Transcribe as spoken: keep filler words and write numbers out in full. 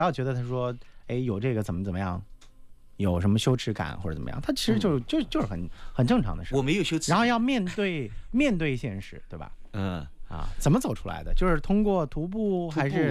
要觉得他说，哎，有这个怎么怎么样，有什么羞耻感或者怎么样，他其实就、嗯、就就是很很正常的事。 我没有羞耻， 然后要面对面对现实，对吧？ 嗯啊，怎么走出来的？就是通过徒步还是？